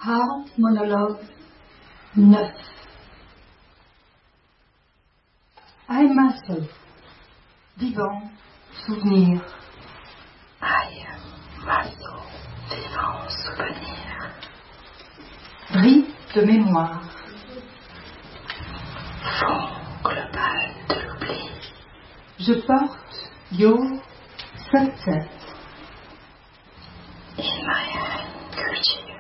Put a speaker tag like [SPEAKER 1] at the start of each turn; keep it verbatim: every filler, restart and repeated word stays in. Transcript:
[SPEAKER 1] Heart monologue neuf. I muscle. Vivant souvenir.
[SPEAKER 2] I muscle. Vivant souvenir.
[SPEAKER 1] Riz de mémoire.
[SPEAKER 2] Fond global de l'oubli.
[SPEAKER 1] Je porte your success.
[SPEAKER 2] In my handkerchief.